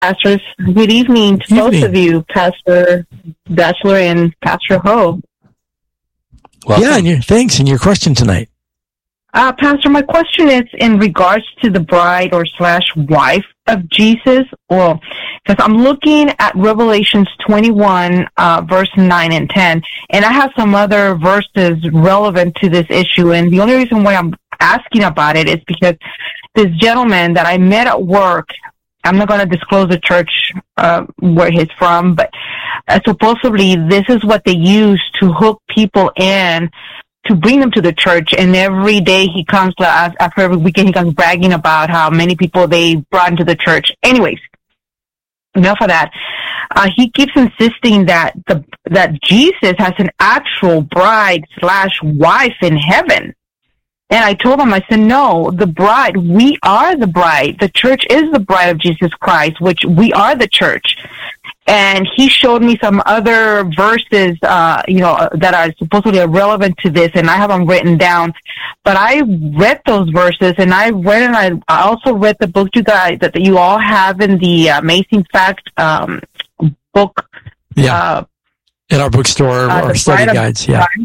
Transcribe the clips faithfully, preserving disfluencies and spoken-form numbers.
pastors. Good evening to evening. both of you, Pastor Batchelor and Pastor Ho. Welcome. Yeah, and your, thanks. And your question tonight? Uh, Pastor, my question is in regards to the bride or slash wife of Jesus. Well, because I'm looking at Revelations twenty-one, uh, verse nine and ten, and I have some other verses relevant to this issue. And the only reason why I'm asking about it is because this gentleman that I met at work, I'm not going to disclose the church uh, where he's from, but uh, supposedly this is what they use to hook people in to bring them to the church. And every day he comes, uh, after every weekend, he comes bragging about how many people they brought into the church. Anyways, enough of that. Uh, he keeps insisting that the that Jesus has an actual bride slash wife in heaven. And I told him, I said, no, the bride, we are the bride. The church is the bride of Jesus Christ, which we are the church. And he showed me some other verses, uh, you know, that are supposedly relevant to this, and I have them written down. But I read those verses, and I read, and I, I also read the book you guys that you all have in the Amazing Fact um, book. Yeah, uh, in our bookstore, uh, our study guides. Yeah. Time.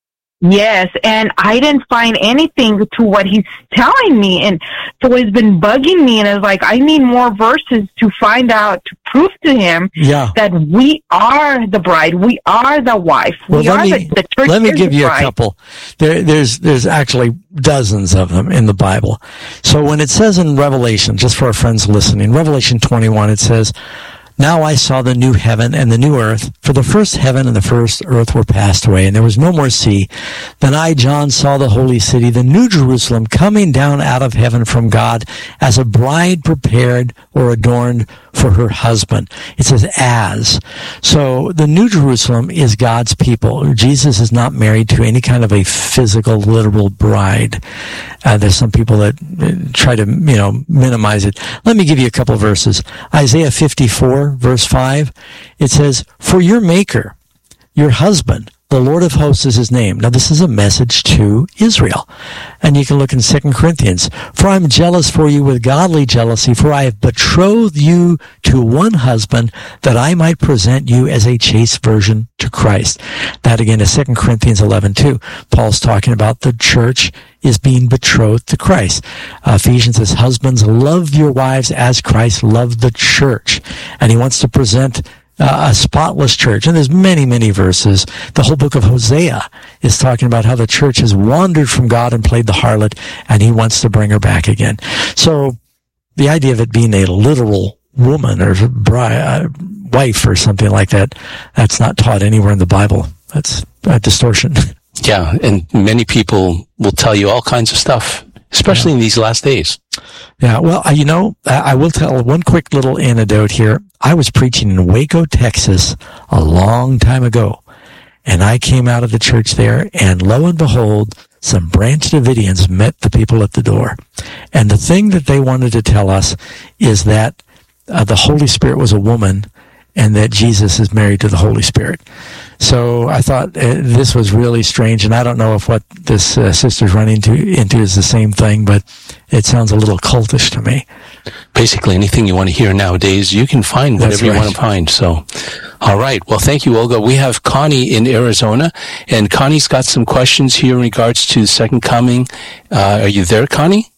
Yes, and I didn't find anything to what he's telling me, and so it's been bugging me, and it's like, I need more verses to find out, to prove to him yeah. that we are the bride, we are the wife, well, we let are me, the, the church. Let me is give the you bride. a couple. There, there's, there's actually dozens of them in the Bible. So when it says in Revelation, just for our friends listening, Revelation twenty-one, it says, now I saw the new heaven and the new earth, for the first heaven and the first earth were passed away, and there was no more sea. Then I, John, saw the holy city, the new Jerusalem, coming down out of heaven from God, as a bride prepared or adorned for her husband. It says as. So the new Jerusalem is God's people. Jesus is not married to any kind of a physical, literal bride. Uh, there's some people that try to, you know, minimize it. Let me give you a couple verses. Isaiah fifty-four, verse five, it says, for your maker, your husband, the Lord of hosts is his name. Now, this is a message to Israel. And you can look in Second Corinthians. For I am jealous for you with godly jealousy, for I have betrothed you to one husband, that I might present you as a chaste virgin to Christ. That again is Second Corinthians eleven two. Paul's talking about the church is being betrothed to Christ. Uh, Ephesians says, husbands, love your wives as Christ loved the church. And he wants to present Uh, a spotless church. And there's many, many verses. The whole book of Hosea is talking about how the church has wandered from God and played the harlot, and he wants to bring her back again. So the idea of it being a literal woman or bride, uh, wife or something like that, that's not taught anywhere in the Bible. That's a distortion. Yeah, and many people will tell you all kinds of stuff, especially yeah. in these last days. Yeah, well, you know, I will tell one quick little anecdote here. I was preaching in Waco, Texas, a long time ago, and I came out of the church there, and lo and behold, some Branch Davidians met the people at the door. And the thing that they wanted to tell us is that uh, the Holy Spirit was a woman, and that Jesus is married to the Holy Spirit. So I thought uh, this was really strange, and I don't know if what this uh, sister's running into, into is the same thing, but it sounds a little cultish to me. Basically, anything you want to hear nowadays, you can find whatever right. you want to find. So, all right. Well, thank you, Olga. We have Connie in Arizona, and Connie's got some questions here in regards to the second coming. Uh, are you there, Connie?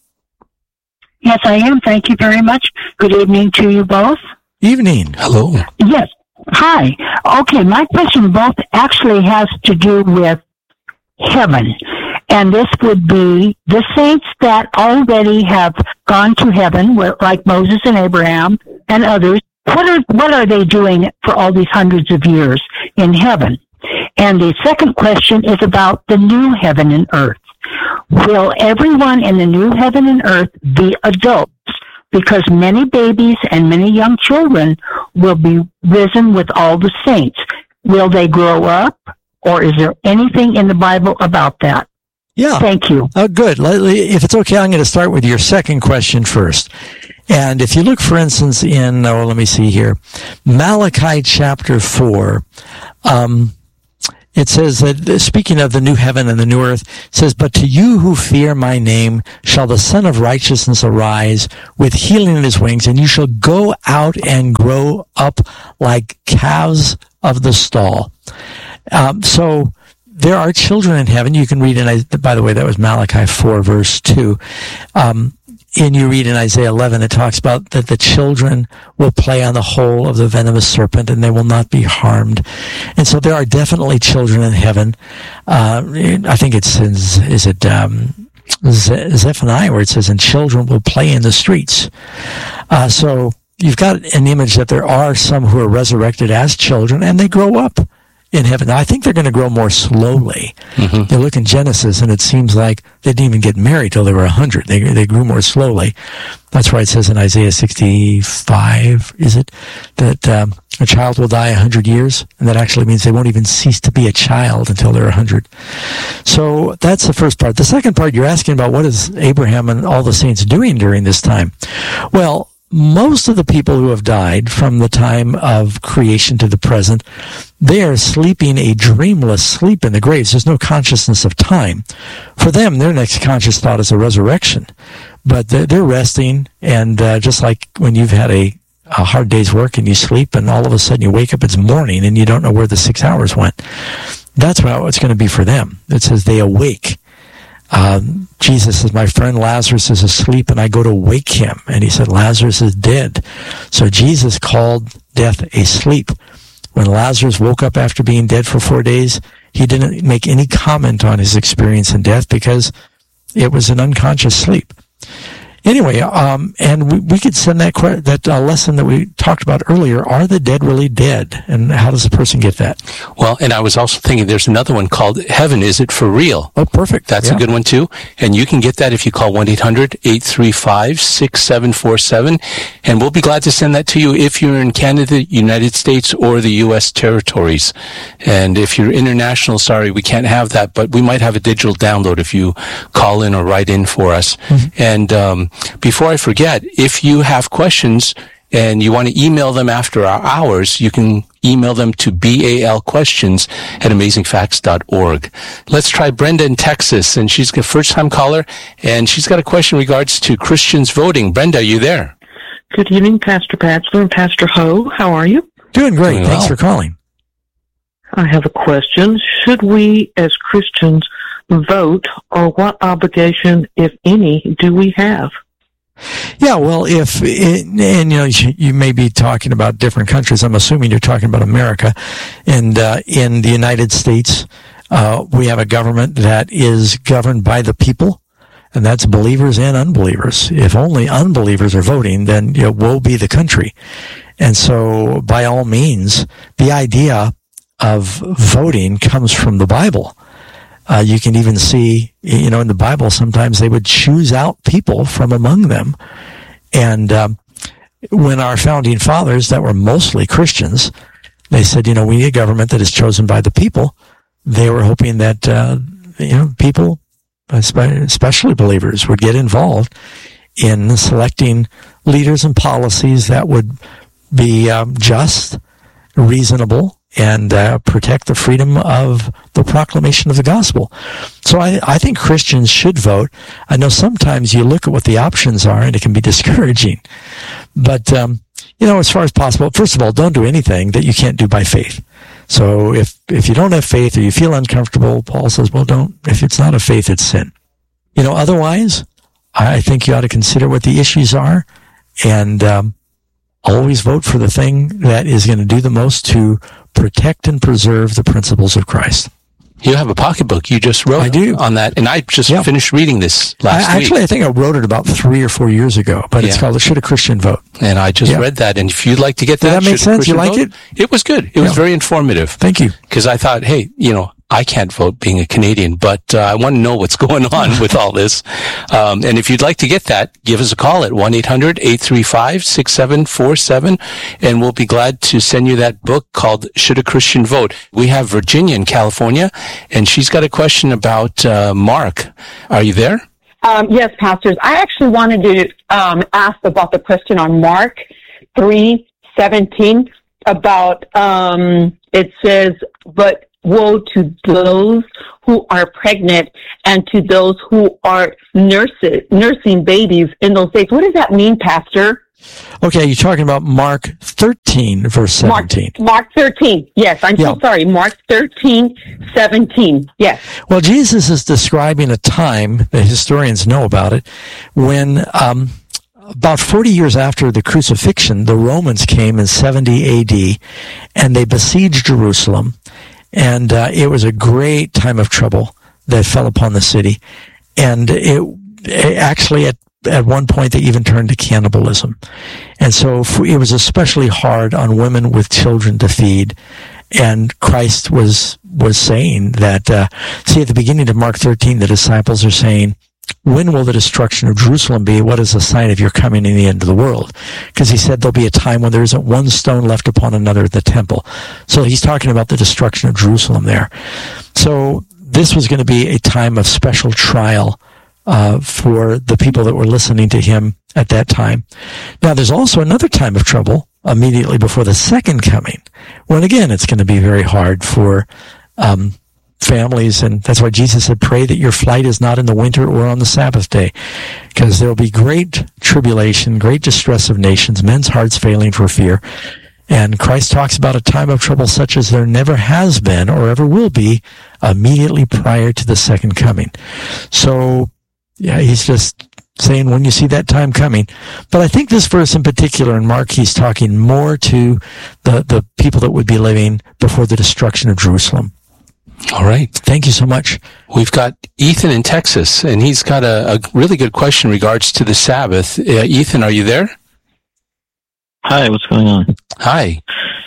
Yes, I am. Thank you very much. Good evening to you both. Evening. Hello. Yes. Hi. Okay, my question both actually has to do with heaven. And this would be the saints that already have gone to heaven, like Moses and Abraham and others. What are, what are they doing for all these hundreds of years in heaven? And the second question is about the new heaven and earth. Will everyone in the new heaven and earth be adults? Because many babies and many young children will be risen with all the saints. Will they grow up, or is there anything in the Bible about that? Yeah. Thank you. Oh, good. If it's okay, I'm going to start with your second question first. And if you look, for instance, in, oh, let me see here, Malachi chapter four, um, it says that, speaking of the new heaven and the new earth, it says, "But to you who fear my name shall the Son of Righteousness arise with healing in his wings, and you shall go out and grow up like calves of the stall." Um, so there are children in heaven. You can read in, by the way, that was Malachi four, verse two. Um, And you read in Isaiah eleven, it talks about that the children will play on the hole of the venomous serpent and they will not be harmed. And so there are definitely children in heaven. Uh, I think it's, in, is it um, Zephaniah where it says, "And children will play in the streets." Uh, so you've got an image that there are some who are resurrected as children and they grow up in heaven. Now, I think they're going to grow more slowly. Mm-hmm. You look in Genesis, and it seems like they didn't even get married till they were a hundred. They they grew more slowly. That's why it says in Isaiah sixty-five, is it, that um, a child will die a hundred years, and that actually means they won't even cease to be a child until they're a hundred. So that's the first part. The second part, you're asking about what is Abraham and all the saints doing during this time. Well, most of the people who have died from the time of creation to the present, they are sleeping a dreamless sleep in the graves. There's no consciousness of time. For them, their next conscious thought is a resurrection. But they're, they're resting, and uh, just like when you've had a, a hard day's work and you sleep, and all of a sudden you wake up, it's morning, and you don't know where the six hours went. That's what it's going to be for them. It says they awake. Um, Jesus says, "My friend Lazarus is asleep, and I go to wake him." And he said, "Lazarus is dead." So Jesus called death a sleep. When Lazarus woke up after being dead for four days, he didn't make any comment on his experience in death because it was an unconscious sleep. Anyway, um, and we, we could send that que- that uh, lesson that we talked about earlier. Are the dead really dead? And how does a person get that? Well, and I was also thinking there's another one called Heaven, Is It For Real? Oh, perfect. That's yeah. a good one, too. And you can get that if you call one eight hundred eight three five six seven four seven. And we'll be glad to send that to you if you're in Canada, United States, or the U S territories. And if you're international, sorry, we can't have that, but we might have a digital download if you call in or write in for us. Mm-hmm. And um, before I forget, if you have questions and you want to email them after our hours, you can email them to balquestions at amazing facts dot org. Let's try Brenda in Texas, and she's a first-time caller, and she's got a question in regards to Christians voting. Brenda, are you there? Good evening, Pastor Batchelor and Pastor Ho. How are you? Doing great. Doing Thanks well. for calling. I have a question. Should we, as Christians, vote, or what obligation, if any, do we have? Yeah, well, if, it, and you know, you may be talking about different countries. I'm assuming you're talking about America. And uh, in the United States, uh, we have a government that is governed by the people, and that's believers and unbelievers. If only unbelievers are voting, then you know, woe be the country. And so, by all means, the idea of voting comes from the Bible. Uh, you can even see, you know, in the Bible, sometimes they would choose out people from among them. And um, when our founding fathers, that were mostly Christians, they said, you know, we need a government that is chosen by the people. They were hoping that, uh, you know, people, especially believers, would get involved in selecting leaders and policies that would be um, just, reasonable, and uh, protect the freedom of the proclamation of the gospel. So I, I think Christians should vote. I know sometimes you look at what the options are and it can be discouraging. But, um, you know, as far as possible, first of all, don't do anything that you can't do by faith. So if, if you don't have faith or you feel uncomfortable, Paul says, well, don't, if it's not of faith, it's sin. You know, otherwise, I think you ought to consider what the issues are and um, always vote for the thing that is going to do the most to protect and preserve the principles of Christ. You have a pocketbook you just wrote I do. on that, and I just Yep. finished reading this last I, actually, week. I think I wrote it about three or four years ago, but it's Yeah. called Should a Christian Vote? And I just Yeah. read that, and if you'd like to get Did that, that make Should a sense? You Christian like Vote? It was good. It was Yeah. very informative. Thank you. Because I thought, hey, you know, I can't vote being a Canadian, but uh, I want to know what's going on with all this. Um, and if you'd like to get that, give us a call at one eight hundred eight three five six seven four seven, and we'll be glad to send you that book called Should a Christian Vote? We have Virginia in California, and she's got a question about uh, Mark. Are you there? Um, yes, pastors. I actually wanted to um, ask about the question on Mark three seventeen about um, it says, but woe to those who are pregnant and to those who are nurses, nursing babies in those days. What does that mean, Pastor? Okay, you're talking about Mark thirteen, verse seventeen. Mark, Mark thirteen, yes. I'm yeah. so sorry. Mark thirteen, seventeen, yes. Well, Jesus is describing a time, the historians know about it, when um, about forty years after the crucifixion, the Romans came in seventy A D, and they besieged Jerusalem, and uh, it was a great time of trouble that fell upon the city, and it, it actually at At one point, they even turned to cannibalism. And so it was especially hard on women with children to feed. And Christ was was saying that, uh, see, at the beginning of Mark thirteen, the disciples are saying, when will the destruction of Jerusalem be? What is a sign of your coming in the end of the world? Because he said there'll be a time when there isn't one stone left upon another at the temple. So he's talking about the destruction of Jerusalem there. So this was going to be a time of special trial Uh, for the people that were listening to him at that time. Now, there's also another time of trouble immediately before the second coming, when again, it's going to be very hard for um, families, and that's why Jesus said, pray that your flight is not in the winter or on the Sabbath day, because there will be great tribulation, great distress of nations, men's hearts failing for fear. And Christ talks about a time of trouble such as there never has been or ever will be immediately prior to the second coming. So, yeah, he's just saying when you see that time coming. But I think this verse in particular in Mark, he's talking more to the, the people that would be living before the destruction of Jerusalem. All right. Thank you so much. We've got Ethan in Texas, and he's got a, a really good question in regards to the Sabbath. Uh, Ethan, are you there? Hi, what's going on? Hi.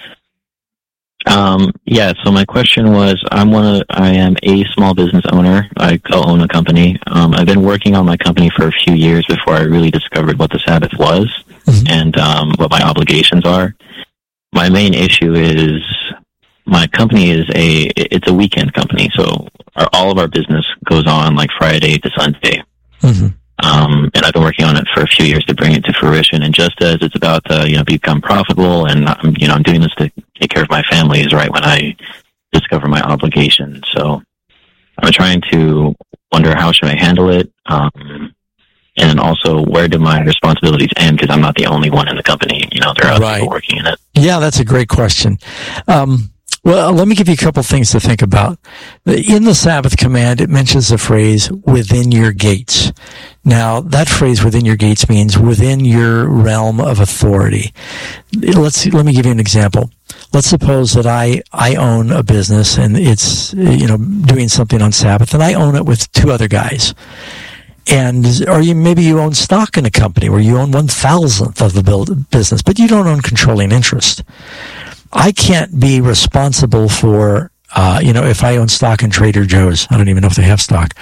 Um, yeah, so my question was, I'm one of, I am a small business owner. I co-own a company. Um, I've been working on my company for a few years before I really discovered what the Sabbath was mm-hmm. and um, what my obligations are. My main issue is my company is a, it's a weekend company, so our, all of our business goes on like Friday to Sunday. Mm-hmm. Um, and I've been working on it for a few years to bring it to fruition. And just as it's about to, you know, become profitable, and I'm, you know, I'm doing this to take care of my family, is right when I discover my obligation. So I'm trying to wonder how should I handle it, um, and also where do my responsibilities end? Because I'm not the only one in the company. You know, there are other right. people working in it. Yeah, that's a great question. Um, Well, let me give you a couple things to think about. In the Sabbath command, it mentions the phrase, within your gates. Now, that phrase, within your gates, means within your realm of authority. Let's see, let me give you an example. Let's suppose that I, I own a business, and it's, you know, doing something on Sabbath, and I own it with two other guys. And, or you, maybe you own stock in a company where you own one thousandth of the build, business, but you don't own controlling interest. I can't be responsible for, uh, you know, if I own stock in Trader Joe's. I don't even know if they have stock.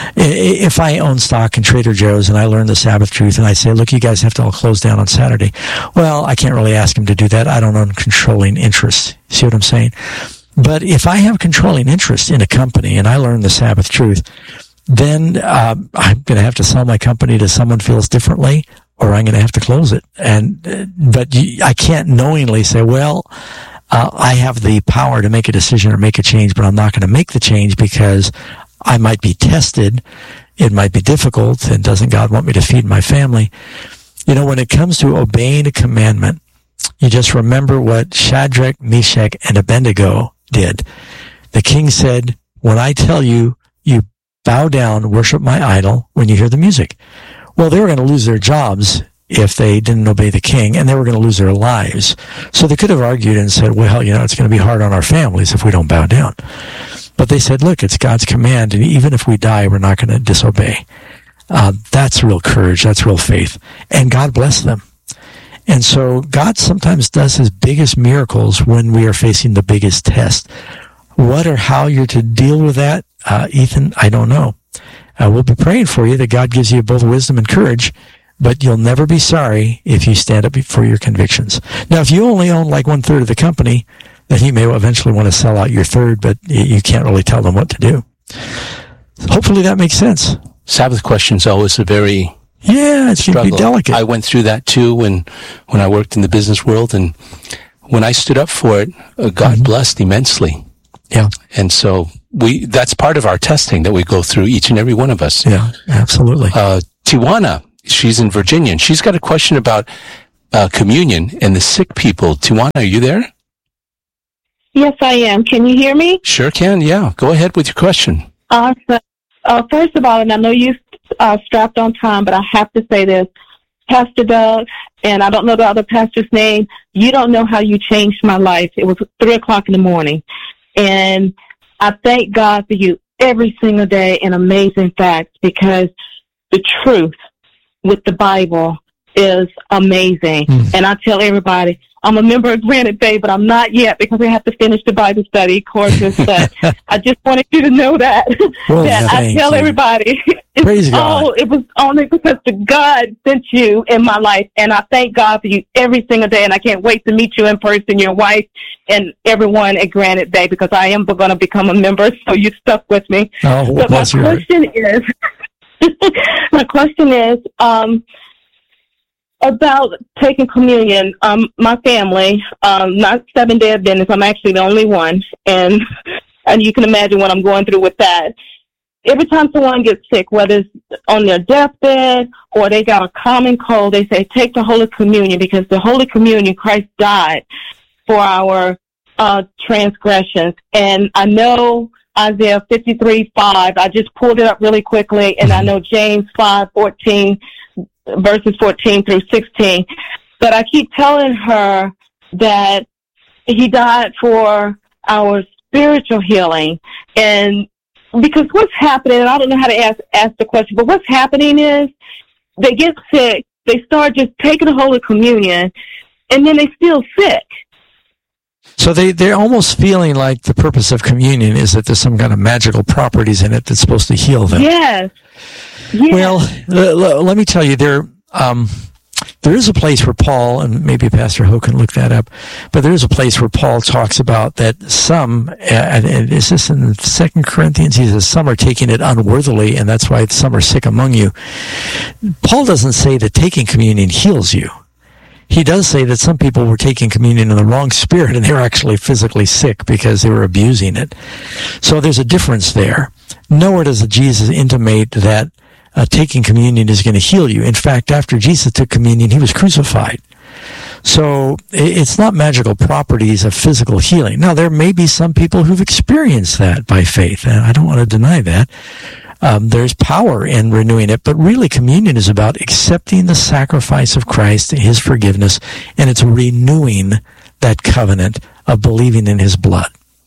If I own stock in Trader Joe's and I learn the Sabbath truth and I say, look, you guys have to all close down on Saturday. Well, I can't really ask him to do that. I don't own controlling interest. See what I'm saying? But if I have controlling interest in a company and I learn the Sabbath truth, then uh, I'm going to have to sell my company to someone who feels differently, or I'm going to have to close it. And uh, but you, I can't knowingly say, well, uh, I have the power to make a decision or make a change, but I'm not going to make the change because I might be tested. It might be difficult, and doesn't God want me to feed my family? You know, when it comes to obeying a commandment, you just remember what Shadrach, Meshach, and Abednego did. The king said, when I tell you, you bow down, worship my idol when you hear the music. Well, they were going to lose their jobs if they didn't obey the king, and they were going to lose their lives. So they could have argued and said, well, you know, it's going to be hard on our families if we don't bow down. But they said, look, it's God's command, and even if we die, we're not going to disobey. Uh, that's real courage. That's real faith. And God blessed them. And so God sometimes does his biggest miracles when we are facing the biggest test. What or how you're to deal with that, uh, Ethan, I don't know. Uh, we'll be praying for you that God gives you both wisdom and courage, but you'll never be sorry if you stand up for your convictions. Now, if you only own like one third of the company, then he may eventually want to sell out your third, but you can't really tell them what to do. Hopefully that makes sense. Sabbath question's always a very yeah, it's going to be delicate. I went through that too when when I worked in the business world, and when I stood up for it, uh, God mm-hmm. blessed immensely. Yeah. And so we, that's part of our testing that we go through, each and every one of us. Yeah, absolutely. Uh, Tijuana, she's in Virginia, and she's got a question about uh, communion and the sick people. Tijuana, are you there? Yes, I am. Can you hear me? Sure can, yeah. Go ahead with your question. Awesome. Uh, first of all, and I know you uh, strapped on time, but I have to say this. Pastor Doug, and I don't know the other pastor's name, you don't know how you changed my life. It was three o'clock in the morning. And I thank God for you every single day in amazing facts, because the truth with the Bible is amazing. Mm. And I tell everybody, I'm a member of Granite Bay, but I'm not yet because I have to finish the Bible study courses. But I just wanted you to know that. Well, that I tell you. everybody, it's Praise God. all, it was only because the God sent you in my life. And I thank God for you every single day. And I can't wait to meet you in person, your wife, and everyone at Granite Bay, because I am going to become a member. So you stuck with me. Oh, but my question is, my question is, um, about taking communion. Um, my family, um, not Seventh-day Adventist, I'm actually the only one, and and you can imagine what I'm going through with that. Every time someone gets sick, whether it's on their deathbed or they got a common cold, they say, take the Holy Communion, because the Holy Communion, Christ died for our uh, transgressions. And I know Isaiah fifty-three five, I just pulled it up really quickly, and I know James five fourteen, verses fourteen through sixteen. But I keep telling her that he died for our spiritual healing. And because what's happening, and I don't know how to ask, ask the question, but what's happening is they get sick, they start just taking the Holy Communion, and then they still sick. So they, they're almost feeling like the purpose of communion is that there's some kind of magical properties in it that's supposed to heal them. Yes. yes. Well, l- l- let me tell you, there um, there is a place where Paul, and maybe Pastor Ho can look that up, but there is a place where Paul talks about that some, uh, and is this in Second Corinthians? He says some are taking it unworthily, and that's why some are sick among you. Paul doesn't say that taking communion heals you. He does say that some people were taking communion in the wrong spirit, and they were actually physically sick because they were abusing it. So there's a difference there. Nowhere does Jesus intimate that uh, taking communion is going to heal you. In fact, after Jesus took communion, he was crucified. So it's not magical properties of physical healing. Now, there may be some people who've experienced that by faith, and I don't want to deny that. Um, there's power in renewing it, but really communion is about accepting the sacrifice of Christ, his forgiveness, and it's renewing that covenant of believing in his blood.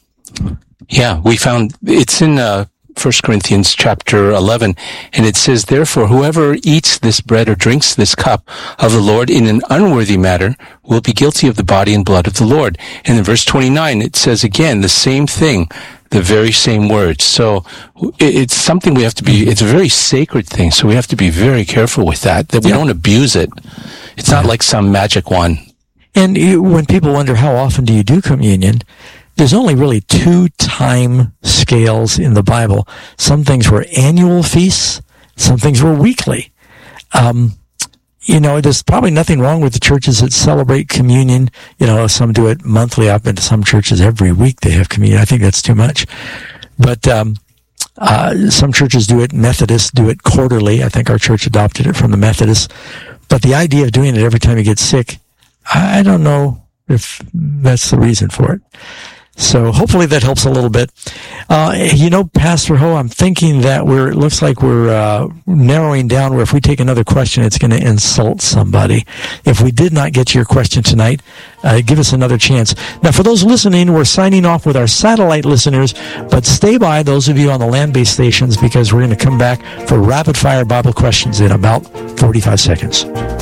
Yeah, we found it's in uh, First Corinthians chapter eleven, and it says, therefore, whoever eats this bread or drinks this cup of the Lord in an unworthy manner will be guilty of the body and blood of the Lord. And in verse twenty-nine, it says again the same thing. The very same words. So it's something we have to be, it's a very sacred thing. So we have to be very careful with that, that we yeah. don't abuse it. It's not yeah. like some magic one. And you, when people wonder how often do you do communion, there's only really two time scales in the Bible. Some things were annual feasts, some things were weekly. Um, You know, there's probably nothing wrong with the churches that celebrate communion. You know, some do it monthly. I've been to some churches every week they have communion. I think that's too much. But um, uh, some churches do it. Methodists do it quarterly. I think our church adopted it from the Methodists. But the idea of doing it every time you get sick, I don't know if that's the reason for it. So hopefully that helps a little bit. Uh, you know, Pastor Ho, I'm thinking that we're, it looks like we're, uh, narrowing down where if we take another question, it's going to insult somebody. If we did not get to your question tonight, uh, give us another chance. Now, for those listening, we're signing off with our satellite listeners, but stay by, those of you on the land-based stations, because we're going to come back for rapid-fire Bible questions in about forty-five seconds.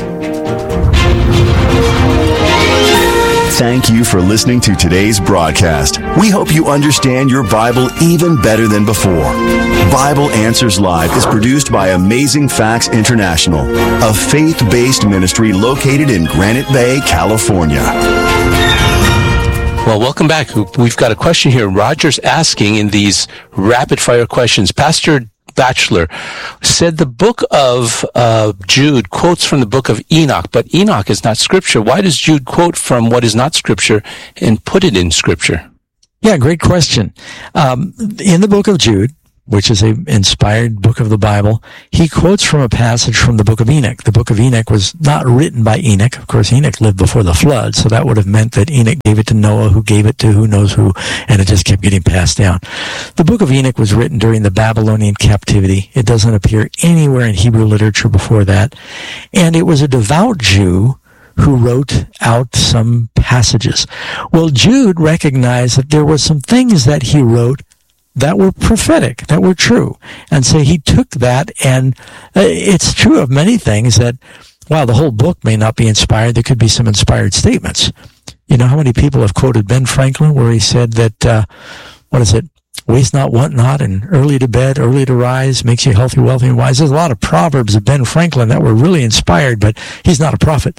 Thank you for listening to today's broadcast. We hope you understand your Bible even better than before. Bible Answers Live is produced by Amazing Facts International, a faith-based ministry located in Granite Bay, California. Well, welcome back. We've got a question here. Roger's asking in these rapid-fire questions. Pastor Batchelor said the book of uh, Jude quotes from the book of Enoch, but Enoch is not scripture. Why does Jude quote from what is not scripture and put it in scripture? Yeah, great question. Um, in the book of Jude, which is an inspired book of the Bible, he quotes from a passage from the book of Enoch. The book of Enoch was not written by Enoch. Of course, Enoch lived before the flood, so that would have meant that Enoch gave it to Noah, who gave it to who knows who, and it just kept getting passed down. The book of Enoch was written during the Babylonian captivity. It doesn't appear anywhere in Hebrew literature before that. And it was a devout Jew who wrote out some passages. Well, Jude recognized that there were some things that he wrote that were prophetic, that were true. And so he took that, and it's true of many things that, while the whole book may not be inspired, there could be some inspired statements. You know how many people have quoted Ben Franklin where he said that, uh, what is it? Waste not, want not, and early to bed, early to rise, makes you healthy, wealthy, and wise. There's a lot of proverbs of Ben Franklin that were really inspired, but he's not a prophet.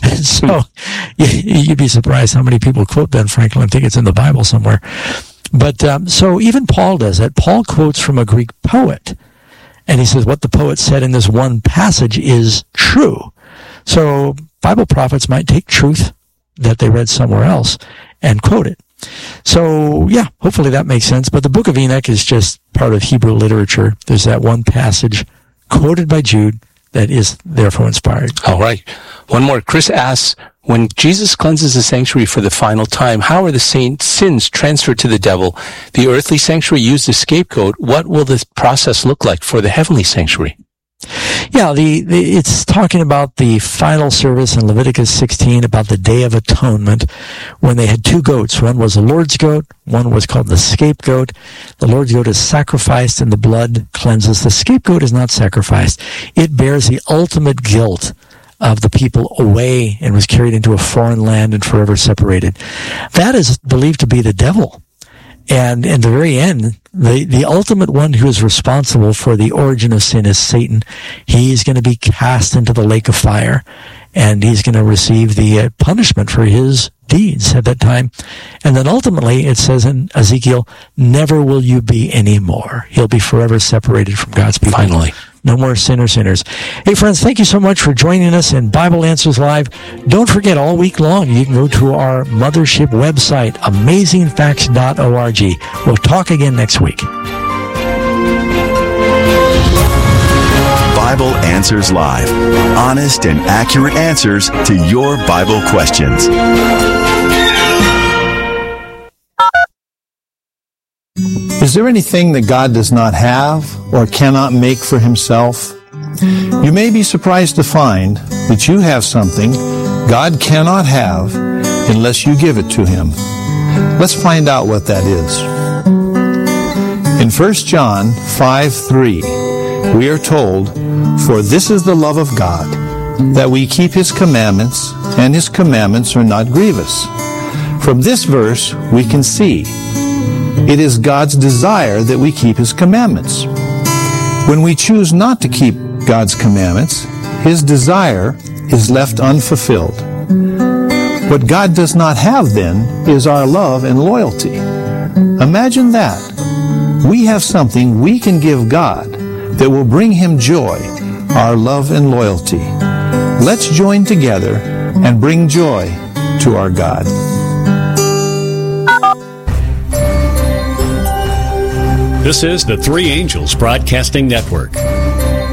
So you'd be surprised how many people quote Ben Franklin and think it's in the Bible somewhere. But um, so even Paul does that. Paul quotes from a Greek poet, and he says what the poet said in this one passage is true. So Bible prophets might take truth that they read somewhere else and quote it. So, yeah, hopefully that makes sense. But the book of Enoch is just part of Hebrew literature. There's that one passage quoted by Jude that is therefore inspired. All right. One more. Chris asks, when Jesus cleanses the sanctuary for the final time, how are the saints' sins transferred to the devil? The earthly sanctuary used a scapegoat. What will this process look like for the heavenly sanctuary? Yeah, the, the it's talking about the final service in Leviticus sixteen about the Day of Atonement when they had two goats. One was the Lord's goat, one was called the scapegoat. The Lord's goat is sacrificed and the blood cleanses. The scapegoat is not sacrificed. It bears the ultimate guilt of the people away and was carried into a foreign land and forever separated. That is believed to be the devil. And in the very end, the, the ultimate one who is responsible for the origin of sin is Satan. He's going to be cast into the lake of fire, and he's going to receive the uh, punishment for his deeds at that time. And then ultimately, it says in Ezekiel, never will you be anymore. He'll be forever separated from God's people. Finally. No more sinner sinners. Hey, friends, thank you so much for joining us in Bible Answers Live. Don't forget, all week long, you can go to our mothership website, amazing facts dot org. We'll talk again next week. Bible Answers Live. Honest and accurate answers to your Bible questions. Is there anything that God does not have or cannot make for himself? You may be surprised to find that you have something God cannot have unless you give it to him. Let's find out what that is. In First John five three, we are told, "For this is the love of God, that we keep his commandments, and his commandments are not grievous." From this verse, we can see it is God's desire that we keep his commandments. When we choose not to keep God's commandments, his desire is left unfulfilled. What God does not have then is our love and loyalty. Imagine that. We have something we can give God that will bring him joy, our love and loyalty. Let's join together and bring joy to our God. This is the Three Angels Broadcasting Network.